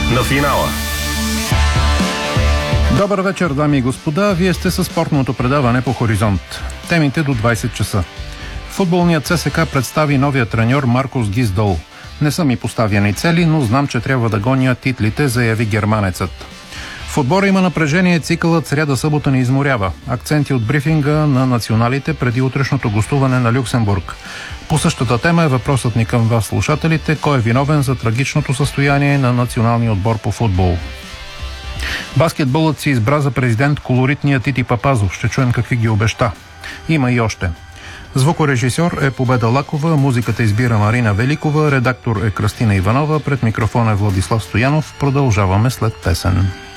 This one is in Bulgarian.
на финала. Добър вечер, дами и господа. Вие сте със спортното предаване по Хоризонт. Темите до 20 часа. Футболният ЦСКА представи новия треньор Маркос Гиздол. Не са ми поставяни цели, но знам, че трябва да гоня титлите, заяви германецът. В отбора има напрежение, цикълът сряда-събота ни изморява. Акценти от брифинга на националите преди утрешното гостуване на Люксембург. По същата тема е въпросът ни към вас, слушателите. Кой е виновен за трагичното състояние на националния отбор по футбол? Баскетболът си избра за президент колоритния Тити Папазов. Ще чуем какви ги обеща. Има и още. Звукорежисьор е Победа Лакова, музиката избира Марина Великова, редактор е Кръстина Иванова, пред микрофон е Владислав Стоянов. Продължаваме след песен.